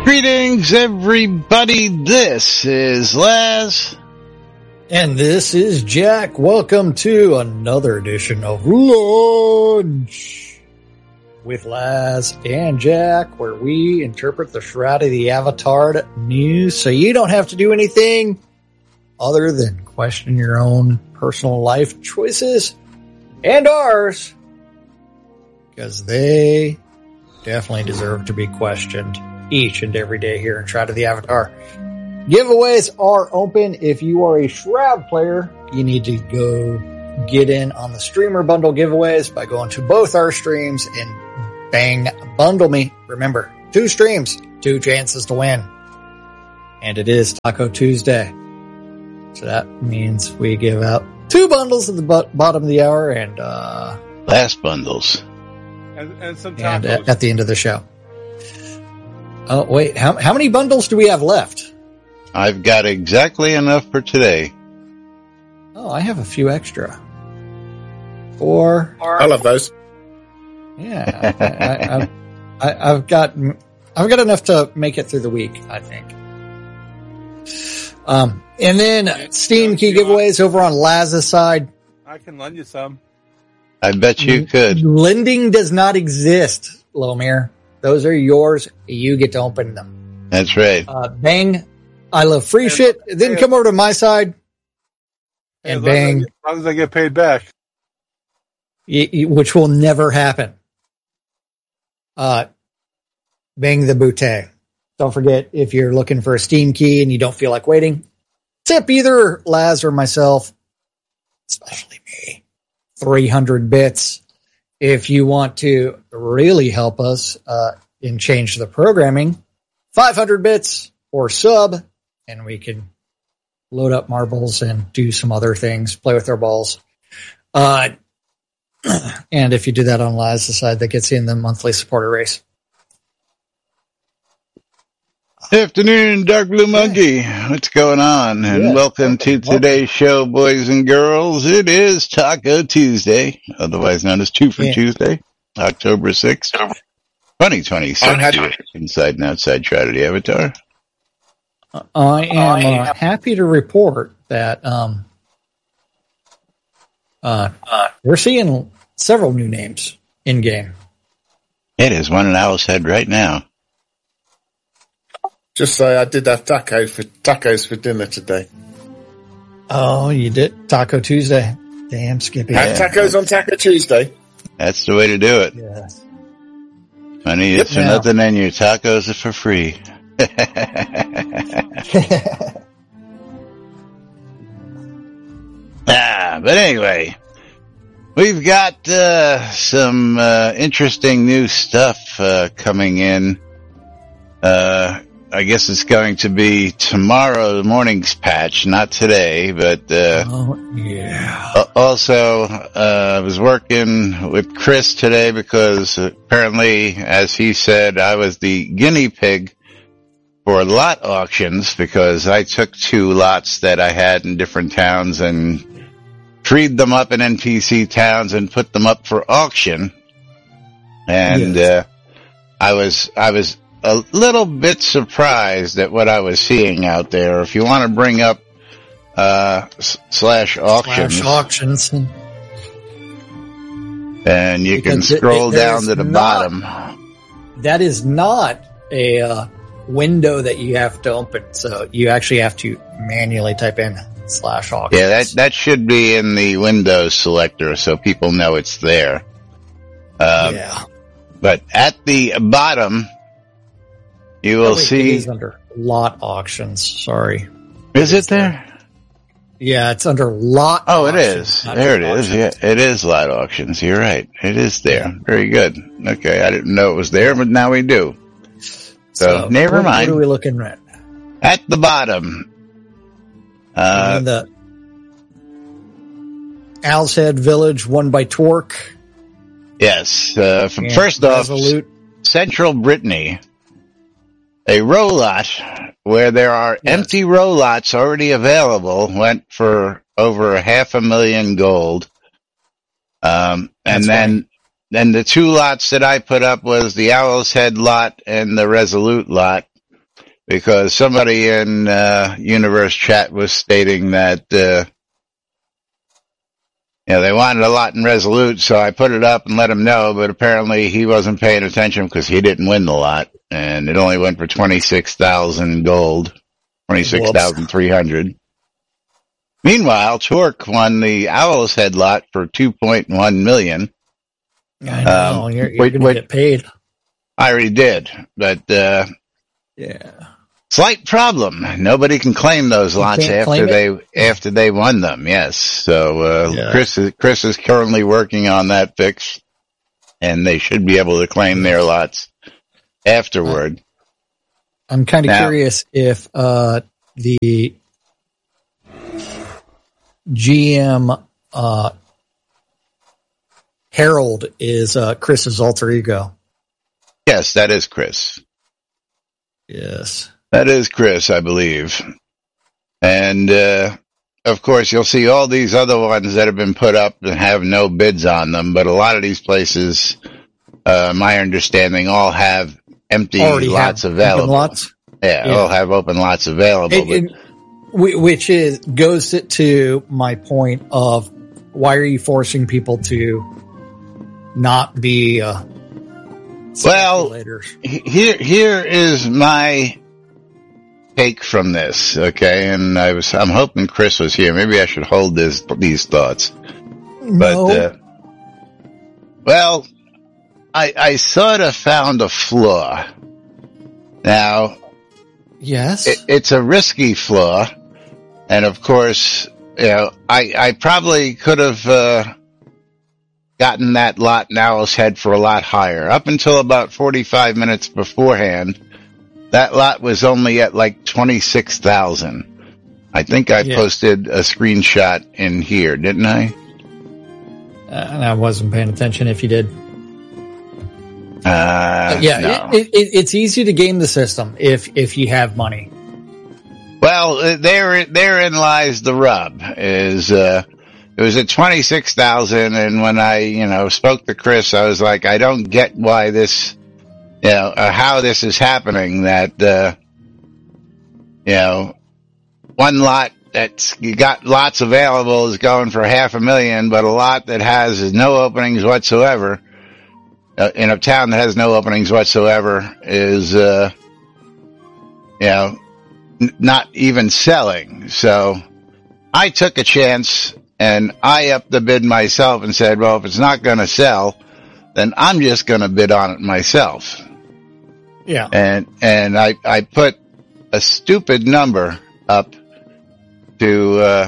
Greetings, everybody. This is Laz. And this is Jack. Welcome to another edition of Lunch with Laz and Jack, where we interpret the Shroud of the Avatar news so you don't have to do anything other than question your own personal life choices and ours, because they definitely deserve to be questioned each and every day here in Shroud of the Avatar. Giveaways are open. If you are a Shroud player, you need to go get in on the streamer bundle giveaways by going to both our streams and bang bundle me. Remember, 2 streams, 2 chances to win. And it is Taco Tuesday. So that means we give out 2 bundles at the bottom of the hour and last bundles. And some tacos. And at the end of the show. Oh, wait, how many bundles do we have left? I've got exactly enough for today. Oh, I have a few extra. 4. I love those. Yeah, I've got enough to make it through the week, I think. And then Steam key giveaways over on Laz's side. I can lend you some. I bet you could. Lending does not exist, Lomir. Those are yours. You get to open them. That's right. Bang. I love free shit. Then come over to my side. And bang. As long as I get paid back. Which will never happen. Bang the Boutte. Don't forget, if you're looking for a Steam key and you don't feel like waiting, tip either Laz or myself, especially me, 300 bits. If you want to really help us and change the programming, 500 bits or sub, and we can load up marbles and do some other things, play with our balls. And if you do that on Laz's side, that gets you in the monthly supporter race. Afternoon, Dark Blue Monkey. What's going on? And welcome to today's show, boys and girls. It is Taco Tuesday, otherwise known as 2 for Tuesday, October 6th, 2026. Inside and outside Shroud of the Avatar. I am happy to report that we're seeing several new names in game. It is one in Owl's Head right now. Just say I did have tacos for dinner today. Oh, you did? Taco Tuesday. Damn, Skippy. Have tacos on Taco Tuesday. That's the way to do it. Yes. Money is for nothing and your tacos are for free. But anyway, we've got some interesting new stuff coming in. I guess it's going to be tomorrow morning's patch, not today, but also I was working with Chris today because apparently, as he said, I was the guinea pig for lot auctions because I took 2 lots that I had in different towns and freed them up in NPC towns and put them up for auction. And I was a little bit surprised at what I was seeing out there. If you want to bring up slash auctions, and you can scroll down to the bottom. That is not a window that you have to open, so you actually have to manually type in slash auctions. Yeah, that should be in the Windows selector so people know it's there. But at the bottom, you will see... It is under lot auctions, sorry. Is it there? Yeah, it's under lot auctions. It is. There it is. Yeah, it is lot auctions. You're right. It is there. Very good. Okay, I didn't know it was there, but now we do. So never mind. What are we looking at? At the bottom. The Owl's Head Village, won by Torque. Yes. First off, Central Brittany. A row lot where there are empty row lots already available went for over 500,000 gold. And then the 2 lots that I put up was the Owl's Head lot and the Resolute lot. because somebody in Universe chat was stating that they wanted a lot in Resolute, so I put it up and let him know, but apparently he wasn't paying attention because he didn't win the lot, and it only went for 26,000 gold, 26,300. Meanwhile, Torque won the Owl's Head lot for 2.1 million. I know, you're going to get paid. I already did, but slight problem. Nobody can claim those lots after they won them. Yes, so Chris is currently working on that fix, and they should be able to claim their lots afterward. I'm kind of curious if the GM Harold is Chris's alter ego. Yes, that is Chris. Yes. That is Chris, I believe. And, of course, you'll see all these other ones that have been put up and have no bids on them, but a lot of these places, my understanding, all have empty lots available. Lots? Yeah, all have open lots available. Which goes to my point of why are you forcing people to not be speculators? Here is my take from this, okay? And I'm hoping Chris was here. Maybe I should hold these thoughts. No. But I sort of found a flaw. Now, yes, it's a risky flaw. And of course, I probably could have gotten that lot in Owl's Head for a lot higher. Up until about 45 minutes beforehand, that lot was only at like 26,000. I think I posted a screenshot in here, didn't I? And I wasn't paying attention if you did. No. It's easy to game the system if you have money. Well, therein lies the rub. It was at 26,000, and when I, spoke to Chris, I was like, I don't get why this, how this is happening. That, one lot that's you got lots available is going for $500,000, but a lot that has no openings whatsoever, in a town that has no openings whatsoever, is, not even selling. So I took a chance and I upped the bid myself and said, well, if it's not going to sell, then I'm just going to bid on it myself. Yeah. And I put a stupid number up to,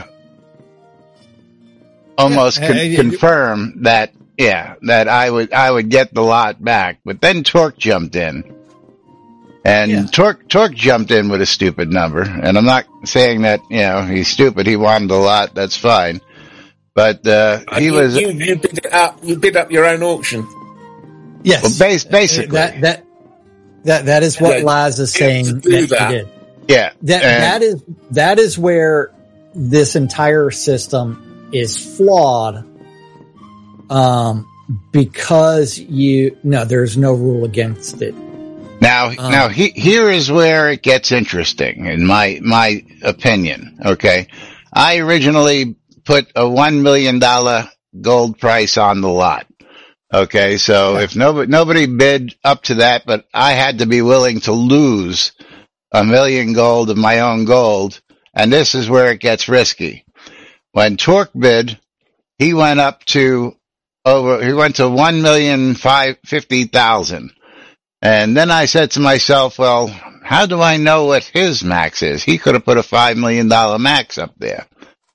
almost confirm that I would get the lot back. But then Torque jumped in. And Torque jumped in with a stupid number, and I'm not saying that, he's stupid, he wanted a lot, that's fine. But, he was... You bid it up, you bid up your own auction. Yes. Well, basically. That is what Laz is saying that he did. Yeah. That is where this entire system is flawed, because there's no rule against it. Now, here is where it gets interesting, in my opinion. Okay, I originally put a $1 million gold price on the lot. Okay, so if nobody bid up to that, but I had to be willing to lose $1 million gold of my own gold, and this is where it gets risky. When Torque bid, he went to $1,550,000. And then I said to myself, well, how do I know what his max is? He could have put a $5 million max up there.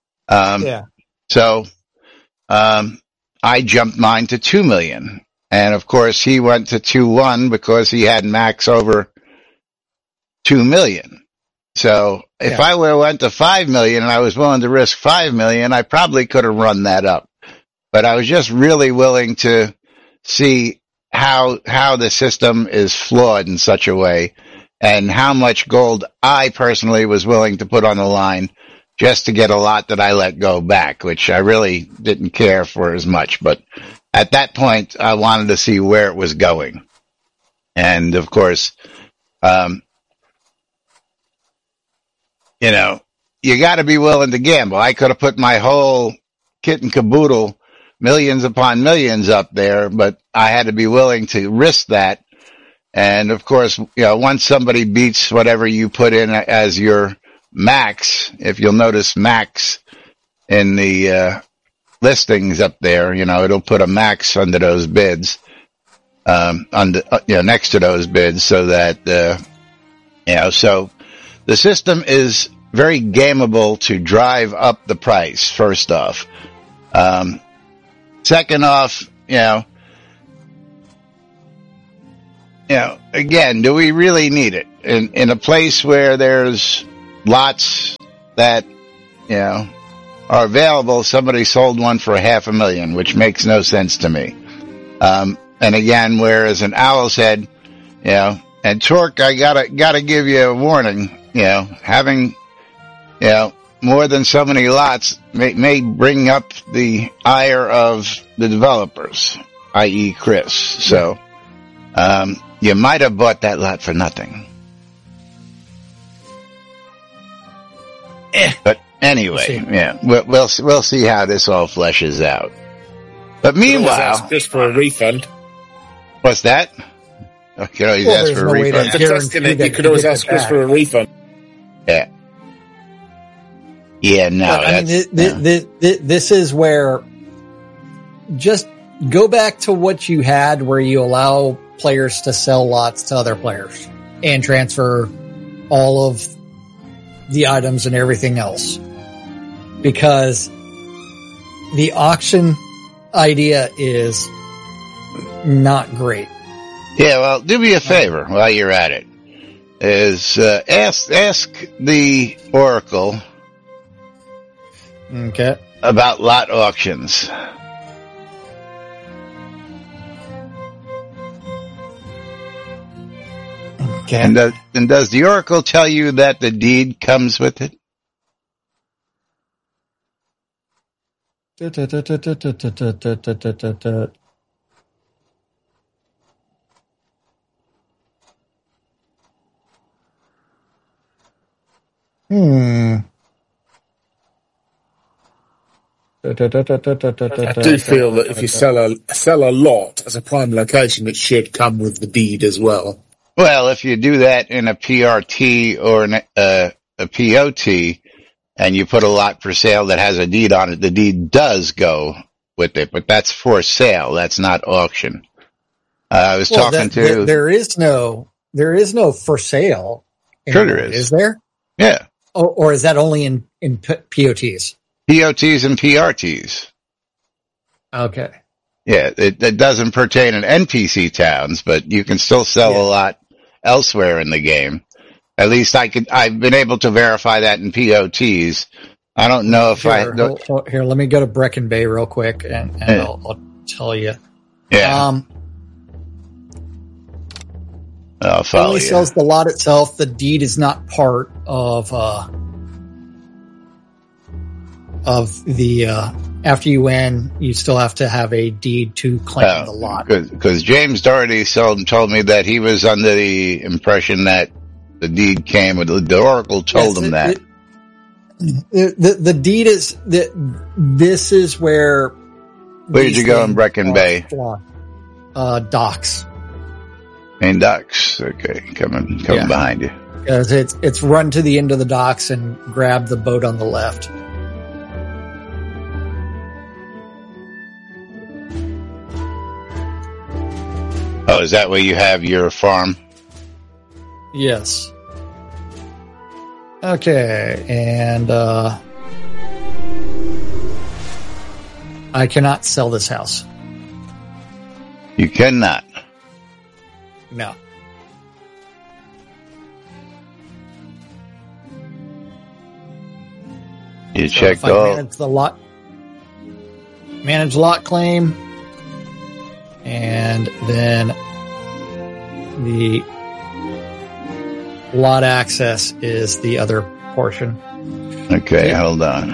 So, I jumped mine to 2 million. And of course he went to 2.1 because he had max over 2 million. So if I would have went to 5 million and I was willing to risk 5 million, I probably could have run that up. But I was just really willing to see how the system is flawed in such a way, and how much gold I personally was willing to put on the line just to get a lot that I let go back, which I really didn't care for as much. But at that point, I wanted to see where it was going. And of course, you got to be willing to gamble. I could have put my whole kit and caboodle, millions upon millions up there, but I had to be willing to risk that. And of course, once somebody beats whatever you put in as your max, if you'll notice max in the listings up there, it'll put a max under those bids, next to those bids, so that, so the system is very gameable to drive up the price, first off. Second off, again, do we really need it? In a place where there's lots that, are available, somebody sold one for $500,000, which makes no sense to me. And again, whereas an Owl's Head, and Torque, I gotta give you a warning, having, more than so many lots may bring up the ire of the developers, i.e. Chris. So, you might have bought that lot for nothing. But anyway, we'll see how this all fleshes out. But meanwhile, ask Chris for a refund. What's that? You can always ask for a refund. You could always ask Chris for a refund. Yeah. Yeah, no. This is where just go back to what you had, where you allow players to sell lots to other players and transfer all of the items and everything else, because the auction idea is not great. Yeah, well, do me a favor while you're at it. Is ask the Oracle, okay, about lot auctions. Okay. And does the Oracle tell you that the deed comes with it? I do feel that if you sell a lot as a prime location, it should come with the deed as well. Well, if you do that in a PRT or a POT, and you put a lot for sale that has a deed on it, the deed does go with it, but that's for sale. That's not auction. I was talking to... There is no for sale. Sure there is. Is there? Yeah. Or is that only in POTs? POTs and PRTs. Okay. Yeah, it doesn't pertain in NPC towns, but you can still sell a lot elsewhere in the game. At least I've been able to verify that in POTs. I don't know if Here, let me go to Brecon Bay real quick and I'll tell you. Yeah. I'll follow only you. sells the lot itself. The deed is not part of the, after you win, you still have to have a deed to claim the lot. Because James Doherty told me that he was under the impression that the deed came with the Oracle told him that. The deed is this is where. Where did you go in Brecon Bay? Docks. Main docks. Okay, coming behind you. Because it's run to the end of the docks and grab the boat on the left. Oh, is that where you have your farm? Yes. Okay, and I cannot sell this house. You cannot. No. You checked all. Manage lot claim, and then the lot access is the other portion. Okay, hold on.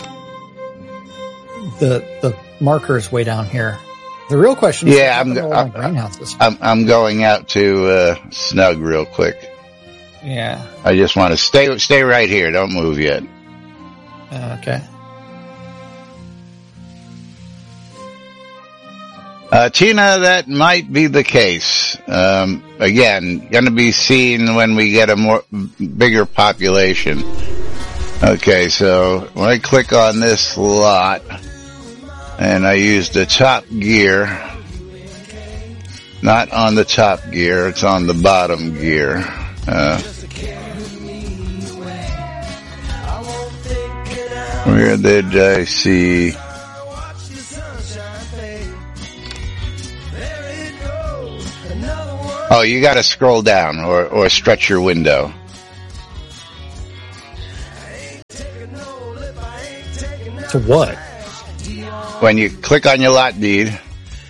The marker is way down here. The real question is, I'm greenhouses. I'm going out to Snug real quick. Yeah. I just want to stay right here. Don't move yet. Okay. Tina, that might be the case. Again, going to be seen when we get a bigger population. Okay, so when I click on this lot, and I use the top gear, not on the top gear, it's on the bottom gear. Where did I see? Oh, you got to scroll down or stretch your window. To what? When you click on your lot deed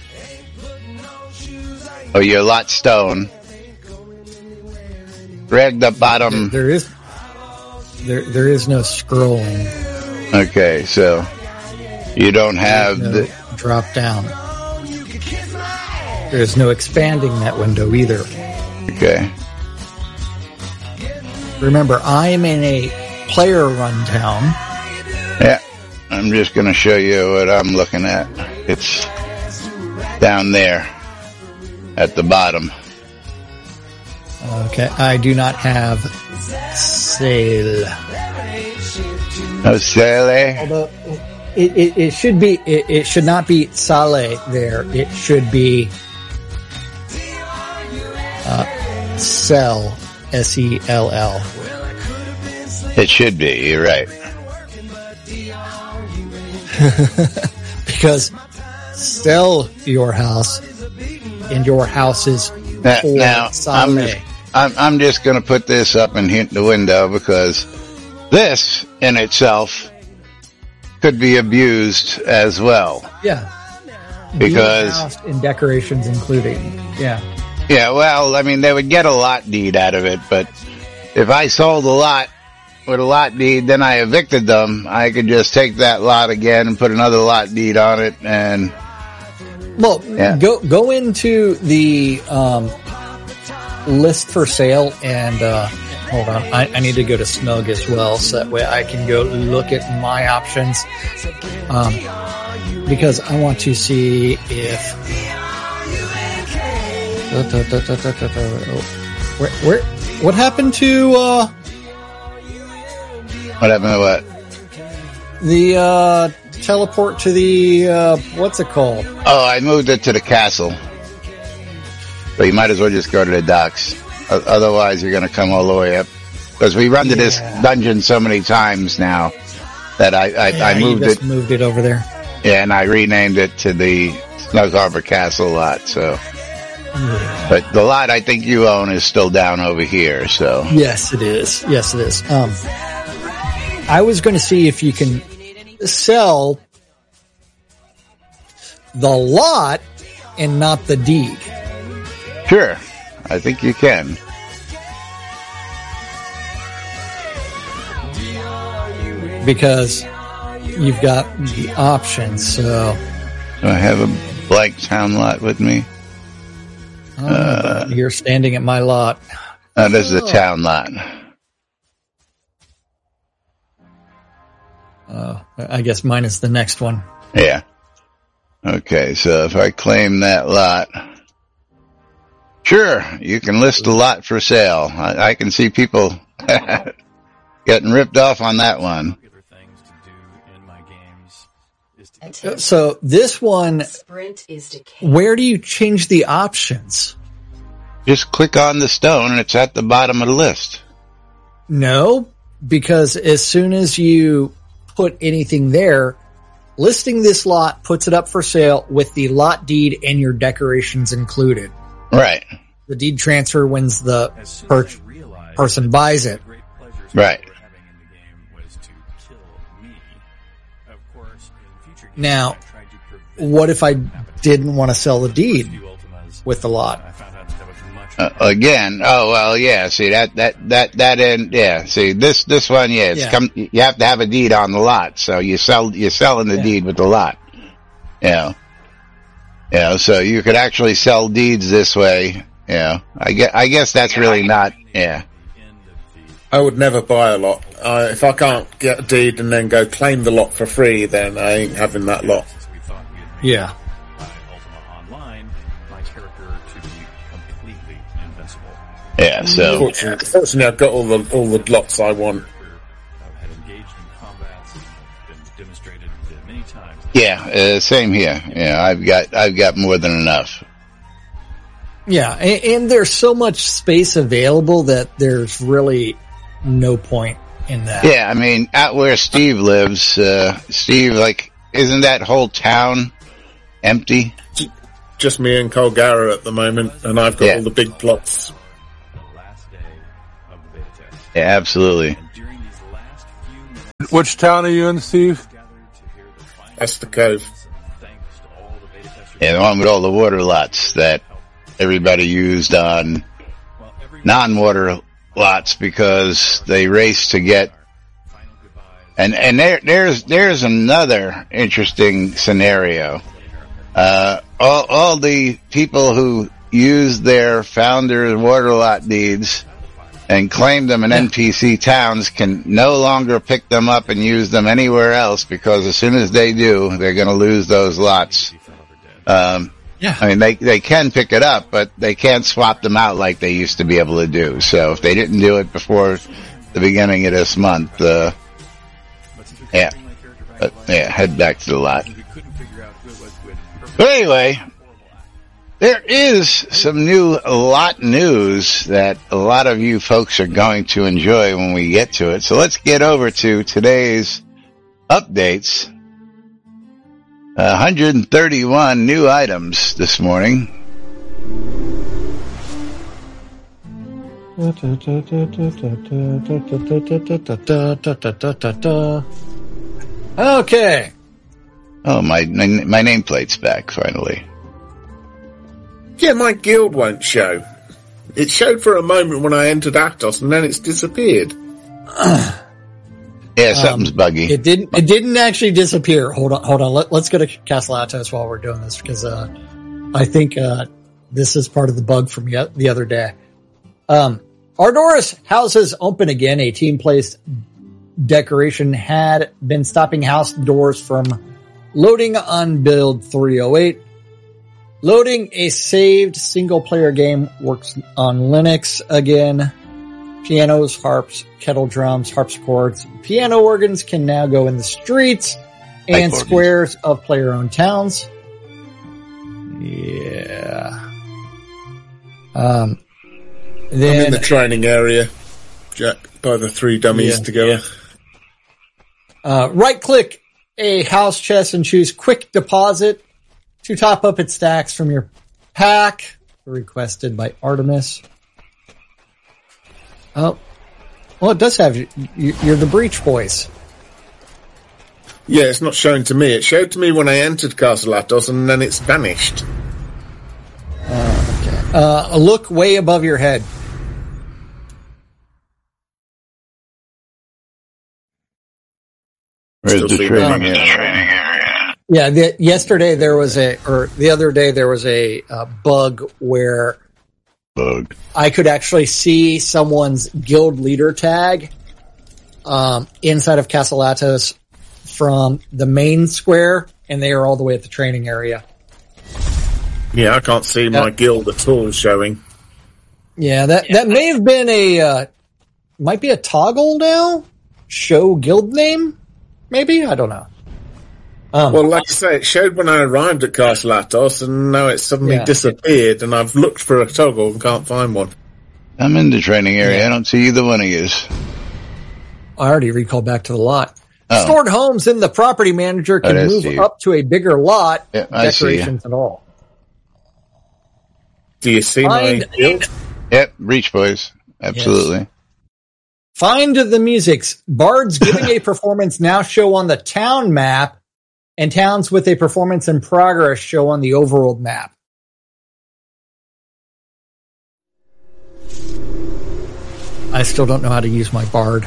or your lot stone, drag the bottom. There is no scrolling. Okay, so you don't have the drop down. There's no expanding that window either. Okay. Remember, I am in a player-run town. Yeah, I'm just going to show you what I'm looking at. It's down there at the bottom. Okay, I do not have sale. No sale? Although it should be, it should not be sale there. It should be sell, S-E-L-L. It should be, you're right. Because sell your house and your house is now, sale. I'm just going to put this up and hit the window because this in itself could be abused as well. Yeah. Because in decorations including. Yeah. Yeah, well, I mean, they would get a lot deed out of it, but if I sold a lot with a lot deed, then I evicted them, I could just take that lot again and put another lot deed on it and... Well, yeah. Go into the list for sale and hold on. I need to go to Snug as well, so that way I can go look at my options. Because I want to see if what happened to what happened to what? The teleport to the what's it called? Oh, I moved it to the castle. But you might as well just go to the docks. Otherwise, you're going to come all the way up. Because we run to this dungeon so many times now that I moved it over there. Yeah, and I renamed it to the Snug Harbor Castle lot. So, but the lot I think you own is still down over here. So yes, it is. Yes, it is. I was going to see if you can sell the lot and not the deed. Sure, I think you can. Because you've got the options, so... Do I have a blank town lot with me? You're standing at my lot. This is a town lot. I guess mine is the next one. Yeah. Okay, so if I claim that lot... Sure, you can list a lot for sale. I can see people getting ripped off on that one. So this one, where do you change the options? Just click on the stone and it's at the bottom of the list. No, because as soon as you put anything there, listing this lot puts it up for sale with the lot deed and your decorations included. Right. The deed transfer when's the person buys it. Right. Now, what if I didn't want to sell the deed with the lot? Again, oh well, yeah. See that end, yeah. See this one, yeah. You have to have a deed on the lot, so you're selling the deed with the lot. Yeah. Yeah. So you could actually sell deeds this way. Yeah. I guess that's really not. Yeah. I would never buy a lot. If I can't get a deed and then go claim the lot for free, then I ain't having that lot. Yeah. Yeah, so Fortunately, I've got all the lots I want. yeah, same here. Yeah, I've got more than enough. Yeah, and there's so much space available that there's really no point in that. Yeah, I mean, out where Steve lives, Steve, like, isn't that whole town empty? Just me and Colgara at the moment, and I've got all the big plots. Yeah, absolutely. Which town are you in, Steve? That's the Cove. Yeah, the one with all the water lots that everybody used on non-water lots because they raced to get. And there's another interesting scenario. All the people who used their founders' water lot deeds and claimed them in NPC towns can no longer pick them up and use them anywhere else because as soon as they do, they're going to lose those lots. I mean, they can pick it up, but they can't swap them out like they used to be able to do. So if they didn't do it before the beginning of this month, head back to the lot. But anyway, there is some new lot news that a lot of you folks are going to enjoy when we get to it. So let's get over to today's updates. 131 new items this morning. Okay. Oh, my nameplate's back finally. Yeah, my guild won't show. It showed for a moment when I entered Atos, and then it's disappeared. Yeah, something's buggy. It didn't actually disappear. Hold on. Let's go to Castle Atos while we're doing this because I think this is part of the bug from the other day. Ardoris houses open again. A team placed decoration had been stopping house doors from loading on build 308. Loading a saved single-player game works on Linux again. Pianos, harps, kettle drums, harpsichords, piano organs can now go in the streets and squares of player-owned towns. Yeah. Then I'm in the training area, Jack, by the three dummies together. Right-click a house chest and choose Quick Deposit to top up its stacks from your pack, requested by Artemis. Oh, well, it does have you're the Breach Boys. Yeah, it's not showing to me. It showed to me when I entered Castle Atos, and then it's vanished. Okay. Look way above your head. Where's the training area? Yeah, the other day there was a bug where I could actually see someone's guild leader tag inside of Castle Atos from the main square, and they are all the way at the training area. Yeah, I can't see my guild at all showing. Yeah, that may have been might be a toggle now? Show guild name? Maybe? I don't know. Well, like I say, it showed when I arrived at Castle Atos, and now it's suddenly disappeared, and I've looked for a toggle and can't find one. I'm in the training area. I don't see either one of you. I already recalled back to the lot. Stored homes in the property manager can move up to a bigger lot. Yeah, decorations and all. Do you see my guild? Yep, Reach Boys. Absolutely. Yes. Find the musics. Bards giving a performance now show on the town map, and towns with a performance in progress show on the overworld map. I still don't know how to use my Bard.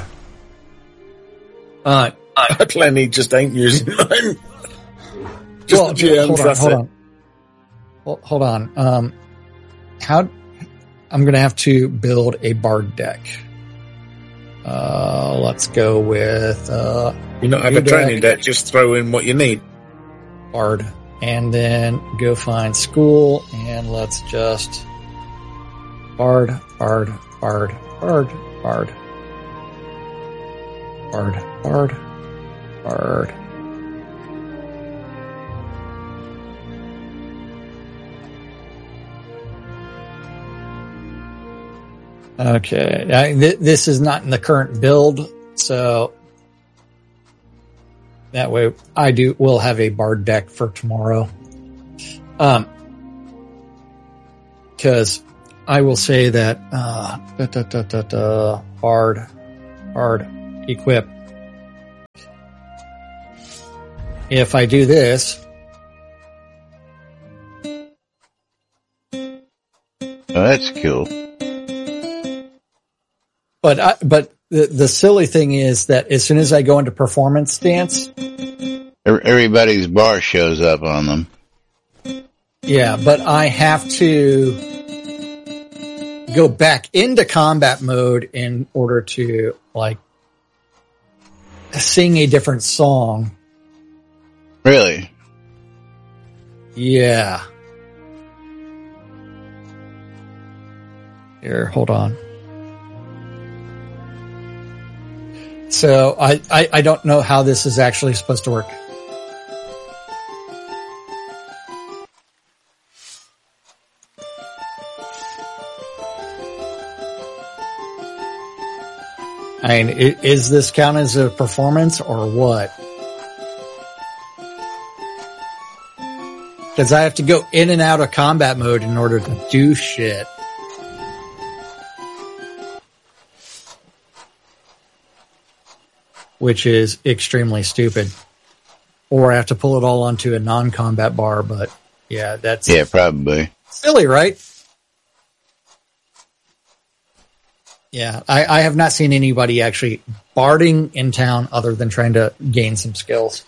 I plenty just ain't using mine. Just the GMs, hold on. I'm going to have to build a Bard deck. Let's go with You not have a training deck, just throw in what you need. Bard. And then go find school, and let's just Bard. Okay, this is not in the current build, so that way we'll have a Bard deck for tomorrow. Cause I will say that, Bard, equip. If I do this, Oh, that's cool. but the silly thing is that as soon as I go into performance stance, Everybody's bar shows up on them. yeah, but I have to go back into combat mode in order to like sing a different song. Really? Yeah. Here, hold on. So I don't know how this is actually supposed to work. I mean, is this count as a performance or what? Because I have to go in and out of combat mode in order to do shit. Which is extremely stupid. Or I have to pull it all onto a non-combat bar, but yeah, that's... Yeah, probably. Silly, right? Yeah, I have not seen anybody actually barding in town other than trying to gain some skills.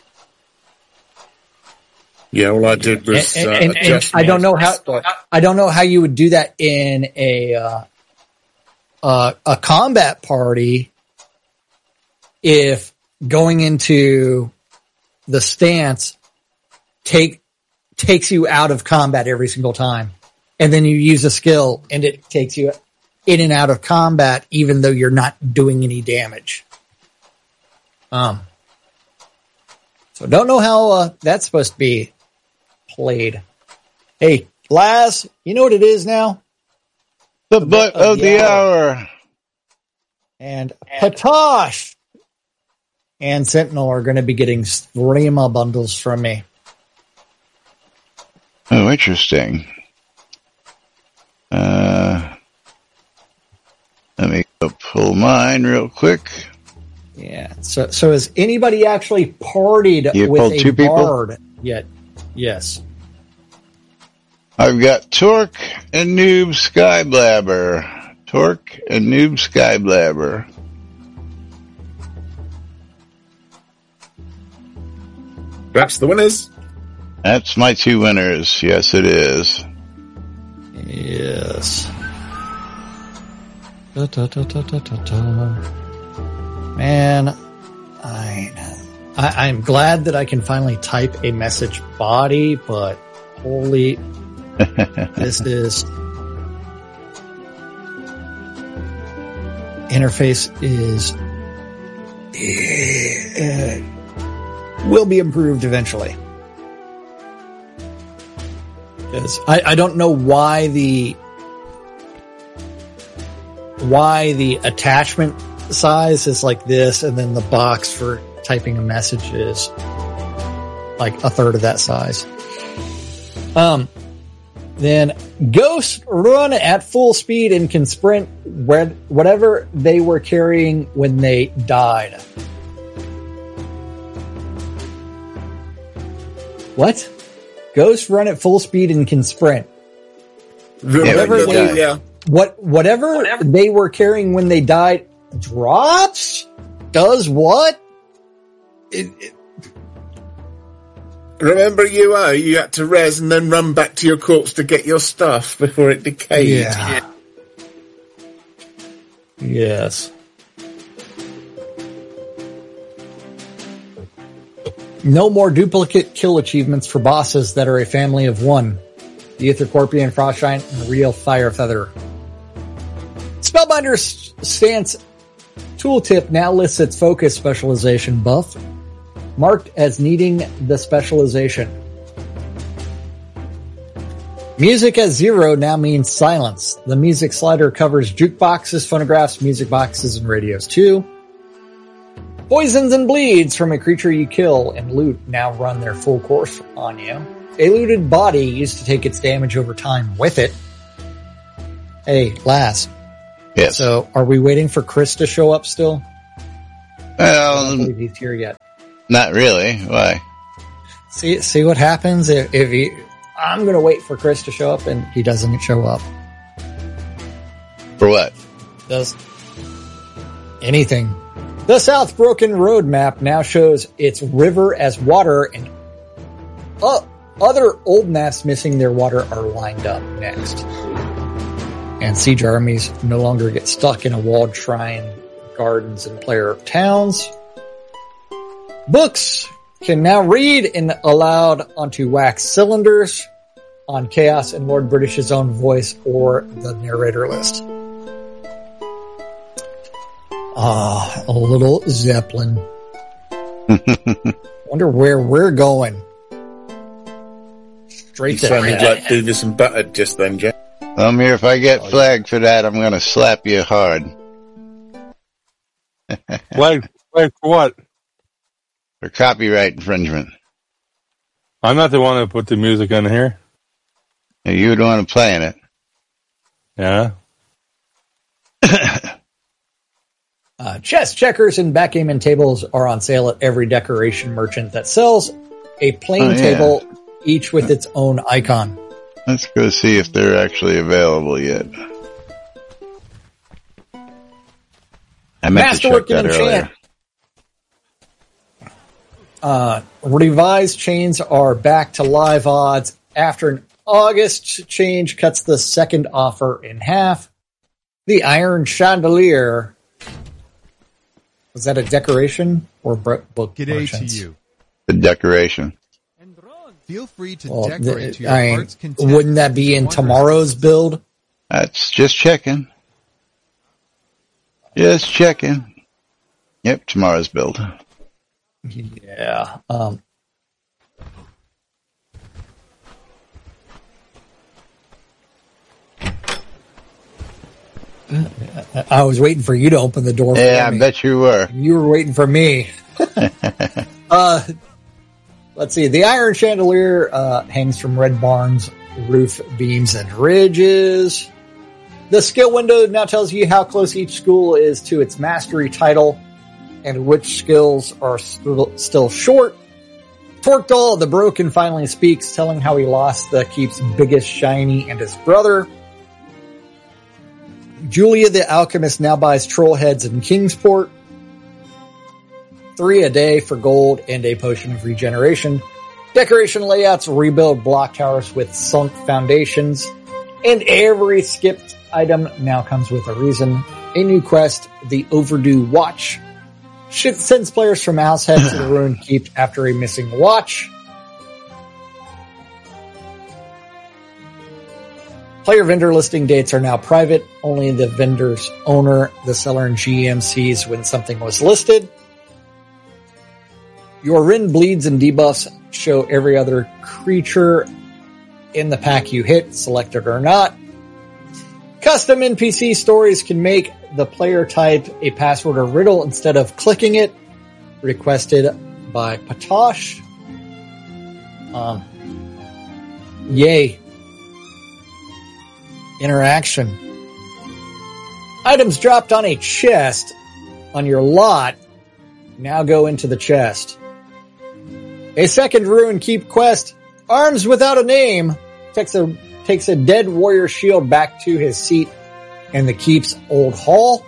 Yeah, all I did was and I don't know how you would do that in a combat party if going into the stance takes you out of combat every single time, and then you use a skill and it takes you in and out of combat even though you're not doing any damage. So don't know how that's supposed to be played. Hey, Laz, you know what it is now? The butt of the hour. And Patosh and Sentinel are going to be getting Streama bundles from me. Oh, interesting. Let me go pull mine real quick. Yeah. So has anybody actually partied with a bard yet? Yes. I've got Torque and Noob Skyblabber. Torque and Noob Skyblabber. That's the winners. That's my two winners. Yes, it is. Yes. Man, I'm glad that I can finally type a message body, but holy, this is interface is will be improved eventually. Because I don't know why the attachment size is like this, and then the box for typing a message is like a third of that size. Then ghosts run at full speed and can sprint whatever they were carrying when they died. What? Ghosts run at full speed and can sprint. Whatever they were carrying when they died drops? Does what? Remember you had to res and then run back to your corpse to get your stuff before it decayed. Yeah. Yes. No more duplicate kill achievements for bosses that are a family of one. The Aethercorpian, Frostgiant, and Real Firefeather. Spellbinder's Stance Tooltip now lists its focus specialization buff, marked as needing the specialization. Music at 0 now means silence. The music slider covers jukeboxes, phonographs, music boxes, and radios too. Poisons and bleeds from a creature you kill and loot now run their full course on you. A looted body used to take its damage over time with it. Hey, Laz. Yes. So, are we waiting for Chris to show up still? I don't Well, believe he's here yet. not really. Why? See what happens if he... I'm gonna wait for Chris to show up and he doesn't show up. For what? Does anything. The South Broken Road map now shows its river as water, and other old maps missing their water are lined up next. And siege armies no longer get stuck in a walled shrine, gardens, and player towns. Books can now read and allowed onto wax cylinders on Chaos and Lord British's own voice or the narrator list. A little Zeppelin. Wonder where we're going. Straight You to sounded like Beavis and Butthead just then, Jack. If I get flagged for that, I'm going to slap you hard. Flag for what? For copyright infringement. I'm not the one who put the music on here. You're the one playing it. Yeah. Chess, checkers, and backgammon tables are on sale at every decoration merchant that sells a plain table, each with its own icon. Let's go see if they're actually available yet. I meant to check that earlier. Revised chains are back to live odds after an August change cuts the second offer in half. The Iron Chandelier. Was that a decoration or book G'day merchants? to you. The decoration. Feel free to decorate your heart's content. Wouldn't that be in tomorrow's build? That's just checking. Just checking. Yep, tomorrow's build. Yeah. I was waiting for you to open the door for me. Yeah, I bet you were. You were waiting for me. Let's see. The Iron Chandelier hangs from Red Barn's roof beams and ridges. The skill window now tells you how close each school is to its mastery title and which skills are still short. Torkdal the Broken finally speaks, telling how he lost the keep's biggest shiny and his brother. Julia the Alchemist now buys troll heads in Kingsport. 3 a day for gold and a potion of regeneration. Decoration layouts rebuild block towers with sunk foundations. And every skipped item now comes with a reason. A new quest, the Overdue Watch, sends players from Househead to the Ruined Keep after a missing watch. Player vendor listing dates are now private. Only the vendor's owner, the seller, and GM sees when something was listed. Your Rin bleeds and debuffs show every other creature in the pack you hit, selected or not. Custom NPC stories can make the player type a password or riddle instead of clicking it. Requested by Patosh. Yay. Interaction. Items dropped on a chest on your lot now go into the chest. A second Ruined Keep quest, Arms Without a Name, takes a dead warrior shield back to his seat in the Keep's old hall.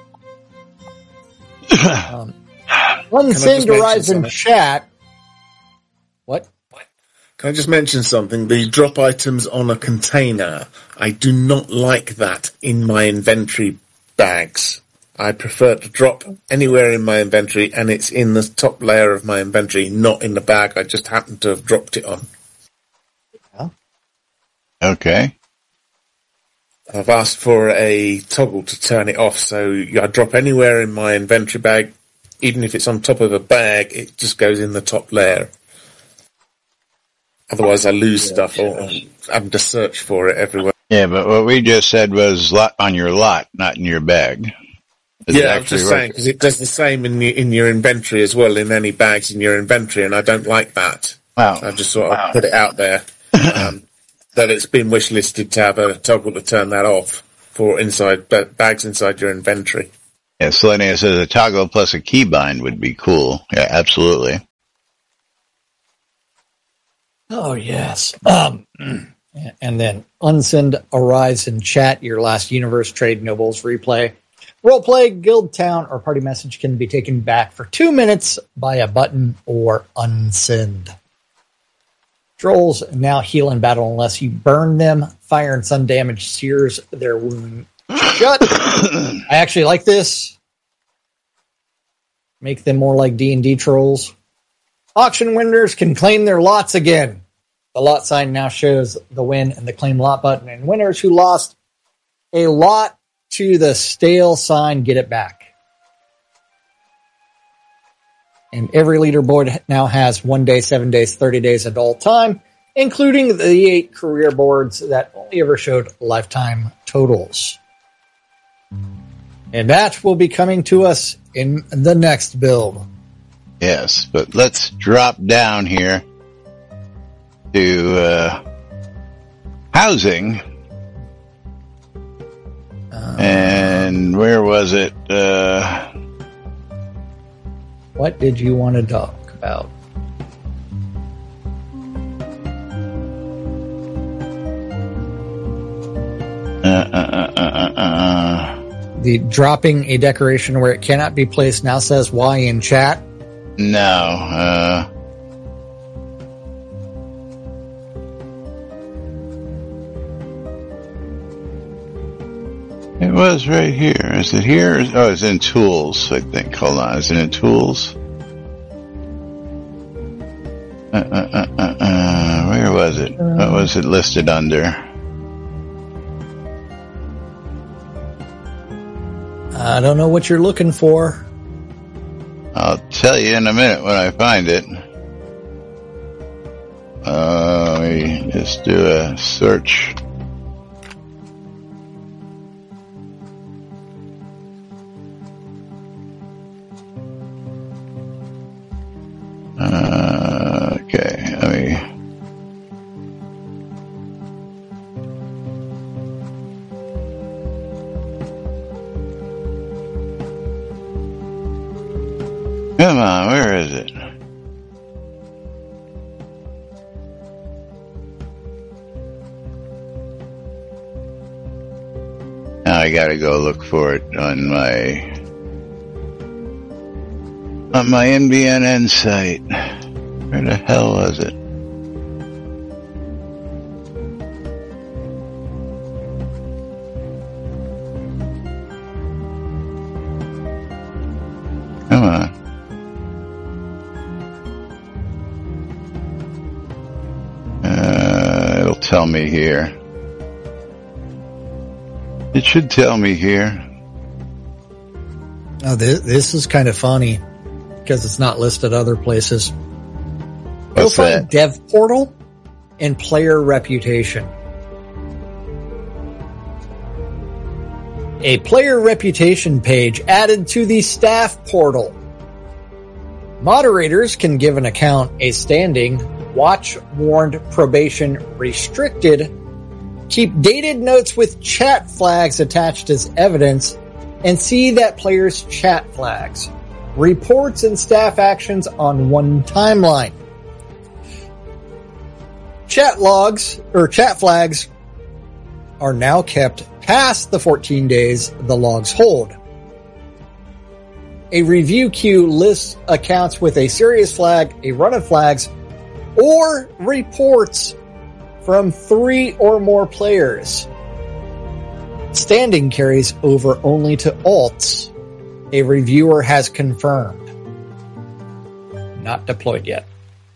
Unsend arrives in chat. What? Can I just mention something? The drop items on a container. I do not like that in my inventory bags. I prefer to drop anywhere in my inventory, and it's in the top layer of my inventory, not in the bag I just happen to have dropped it on. Yeah. Okay. I've asked for a toggle to turn it off, so I drop anywhere in my inventory bag, even if it's on top of a bag, it just goes in the top layer. Otherwise I lose stuff or having to search for it everywhere. Yeah, but what we just said was on your lot, not in your bag. I'm just saying, because it does the same in your inventory as well, in any bags in your inventory, and I don't like that. Wow. I just sort of put it out there that it's been wishlisted to have a toggle to turn that off for bags inside your inventory. Yeah, Selenia says a toggle plus a keybind would be cool. Yeah, absolutely. Oh, yes. And then Unsend arrives in chat. Your last Universe Trade Nobles replay. Roleplay, Guild Town, or party message can be taken back for 2 minutes by a button or unsend. Trolls now heal in battle unless you burn them. Fire and sun damage sears their wound shut. I actually like this. Make them more like D&D trolls. Auction winners can claim their lots again. The lot sign now shows the win and the claim lot button, and winners who lost a lot to the stale sign get it back. And every leaderboard now has 1 day, 7 days, 30 days at all time, including the 8 career boards that only ever showed lifetime totals. And that will be coming to us in the next build. Yes, but let's drop down here to housing. And where was it? What did you want to talk about? The dropping a decoration where it cannot be placed now says why in chat? No. It was right here. Is it here? Oh, it's in tools, I think. Hold on. Is it in tools? Where was it? What was it listed under? I don't know what you're looking for. I'll tell you in a minute when I find it. Let me just do a search. Okay, let me... Come on, where is it? Now I gotta go look for it on my MBNN site. Where the hell was it? Come on. It'll tell me here. It should tell me here. Oh, this is kind of funny because it's not listed other places. You'll find Dev Portal and Player Reputation. A Player Reputation page added to the Staff Portal. Moderators can give an account a standing, watch, warned, probation, restricted, keep dated notes with chat flags attached as evidence, and see that players' chat flags, reports, and staff actions on one timeline. Chat logs, or chat flags, are now kept past the 14 days the logs hold. A review queue lists accounts with a serious flag, a run of flags, or reports from 3 or more players. Standing carries over only to alts. A reviewer has confirmed. Not deployed yet.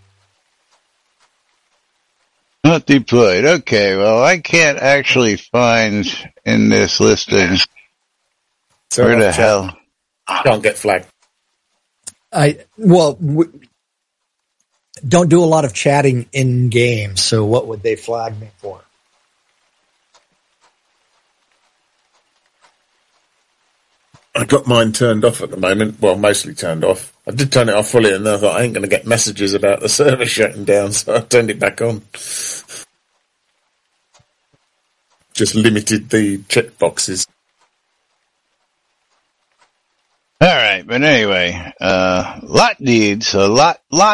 Not deployed. Okay, well, I can't actually find in this listing So where the hell. Can't get flagged. Don't do a lot of chatting in game, so what would they flag me for? I got mine turned off at the moment. Well, mostly turned off. I did turn it off fully, and then I thought I ain't going to get messages about the server shutting down, so I turned it back on. Just limited the checkboxes. All right, but anyway, lot needs a lot